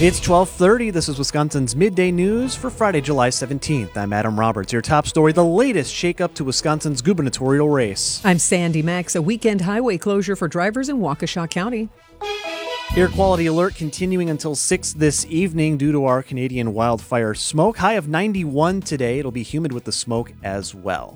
It's 12:30. This is Wisconsin's Midday News for Friday, July 17th. I'm Adam Roberts. Your top story, the latest shakeup to Wisconsin's gubernatorial race. I'm Sandy Max. A weekend highway closure for drivers in Waukesha County. Air quality alert continuing until 6 this evening due to our Canadian wildfire smoke. High of 91 today. It'll be humid with the smoke as well.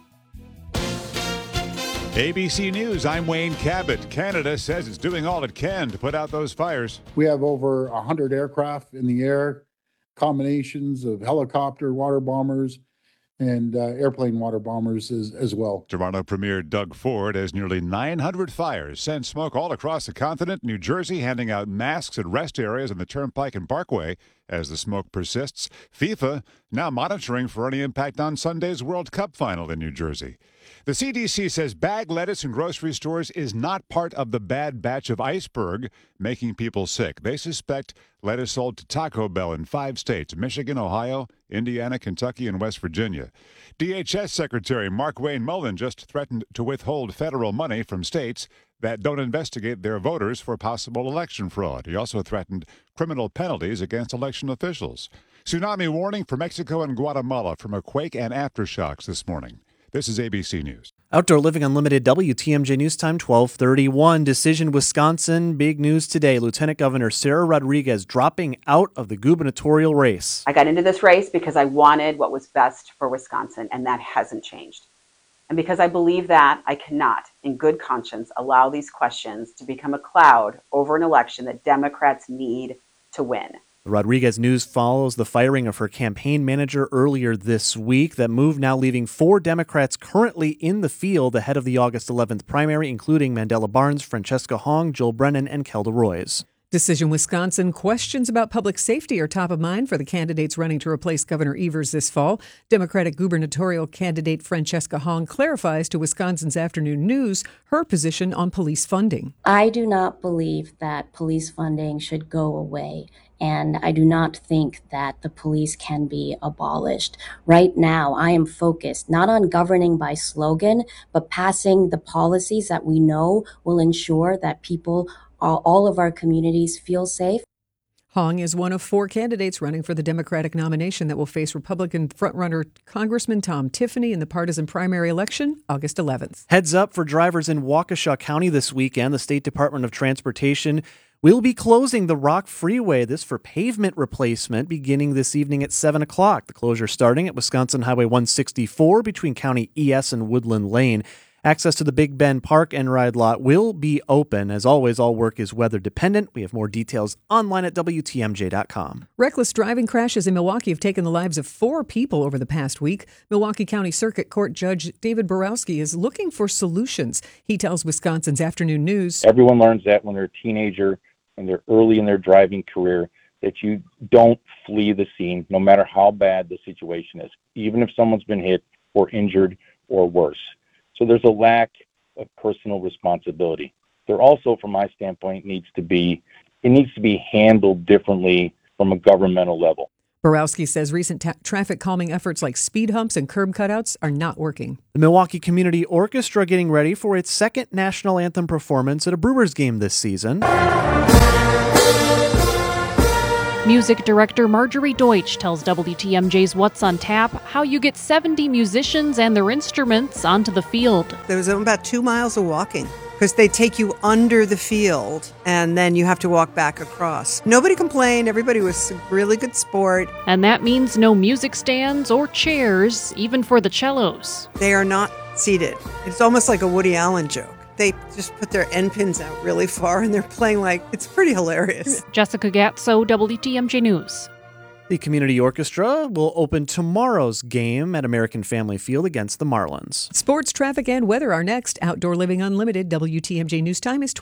ABC News, I'm Wayne Cabot. Canada says it's doing all it can to put out those fires. We have over 100 aircraft in the air, combinations of helicopter water bombers and airplane water bombers as well. Toronto Premier Doug Ford has nearly 900 fires sent smoke all across the continent. New Jersey handing out masks at rest areas on the Turnpike and Parkway as the smoke persists. FIFA now monitoring for any impact on Sunday's World Cup final in New Jersey. The CDC says bag lettuce in grocery stores is not part of the bad batch of iceberg making people sick. They suspect lettuce sold to Taco Bell in 5 states: Michigan, Ohio, Indiana, Kentucky, and West Virginia. DHS Secretary Markwayne Mullin just threatened to withhold federal money from states that don't investigate their voters for possible election fraud. He also threatened criminal penalties against election officials. Tsunami warning for Mexico and Guatemala from a quake and aftershocks this morning. This is ABC News. Outdoor Living Unlimited, WTMJ News Time, 12:31. Decision Wisconsin. Big news today. Lieutenant Governor Sarah Rodriguez dropping out of the gubernatorial race. I got into this race because I wanted what was best for Wisconsin, and that hasn't changed. And because I believe that, I cannot, in good conscience, allow these questions to become a cloud over an election that Democrats need to win. The Rodriguez news follows the firing of her campaign manager earlier this week. That move now leaving 4 Democrats currently in the field ahead of the August 11th primary, including Mandela Barnes, Francesca Hong, Joel Brennan, and Kelda Roys. Decision Wisconsin. Questions about public safety are top of mind for the candidates running to replace Governor Evers this fall. Democratic gubernatorial candidate Francesca Hong clarifies to Wisconsin's Afternoon News her position on police funding. I do not believe that police funding should go away, and I do not think that the police can be abolished. Right now, I am focused not on governing by slogan, but passing the policies that we know will ensure that people, all of our communities, feel safe. Hong is one of 4 candidates running for the Democratic nomination that will face Republican frontrunner Congressman Tom Tiffany in the partisan primary election, August 11th. Heads up for drivers in Waukesha County this weekend. The State Department of Transportation will be closing the Rock Freeway, this for pavement replacement, beginning this evening at 7 o'clock. The closure starting at Wisconsin Highway 164 between County ES and Woodland Lane. Access to the Big Bend Park and Ride lot will be open. As always, all work is weather dependent. We have more details online at WTMJ.com. Reckless driving crashes in Milwaukee have taken the lives of 4 people over the past week. Milwaukee County Circuit Court Judge David Borowski is looking for solutions. He tells Wisconsin's Afternoon News. Everyone learns that when they're a teenager and they're early in their driving career, that you don't flee the scene no matter how bad the situation is, even if someone's been hit or injured or worse. So there's a lack of personal responsibility. There also, from my standpoint, needs to be handled differently from a governmental level. Borowski says recent traffic calming efforts like speed humps and curb cutouts are not working. The Milwaukee Community Orchestra getting ready for its second national anthem performance at a Brewers game this season. Music director Marjorie Deutsch tells WTMJ's What's on Tap how you get 70 musicians and their instruments onto the field. There was about 2 miles of walking because they take you under the field and then you have to walk back across. Nobody complained. Everybody was a really good sport. And that means no music stands or chairs, even for the cellos. They are not seated. It's almost like a Woody Allen joke. They just put their end pins out really far and they're playing like, it's pretty hilarious. Jessica Gatso, WTMJ News. The Community Orchestra will open tomorrow's game at American Family Field against the Marlins. Sports, traffic, and weather are next. Outdoor Living Unlimited, WTMJ News Time is